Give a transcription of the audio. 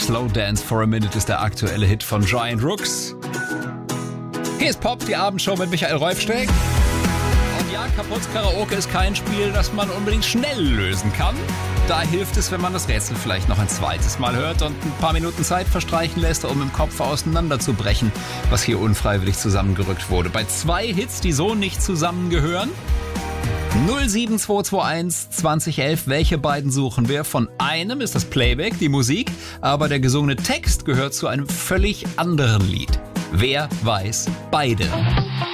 Slow Dance for a Minute ist der aktuelle Hit von Giant Rooks. Hier ist Pop, die Abendshow mit Michael Räufsteck. Und ja, Kaputt-Karaoke ist kein Spiel, das man unbedingt schnell lösen kann. Da hilft es, wenn man das Rätsel vielleicht noch ein zweites Mal hört und ein paar Minuten Zeit verstreichen lässt, um im Kopf auseinanderzubrechen, was hier unfreiwillig zusammengerückt wurde. Bei 2 Hits, die so nicht zusammengehören. 07221 2011, welche beiden suchen wir? Von einem ist das Playback, die Musik, aber der gesungene Text gehört zu einem völlig anderen Lied. Wer weiß beide?